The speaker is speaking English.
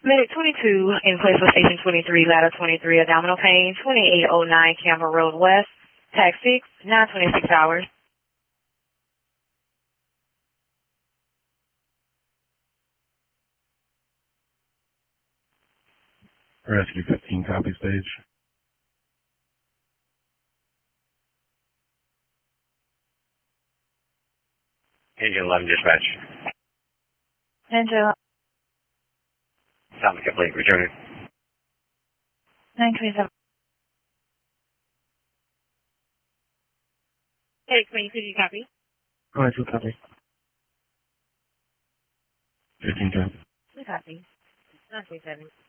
Medic 22 in place of Station 23, Ladder 23, abdominal pain, 2809 Campbell Road West, Tag 6, 926 hours. Rescue 15, copy stage. Engine 11 dispatch. Engine Sound complete, returning. 927. Medic 22, you copy? Alright, so copy. 15, copy. You copy. 927.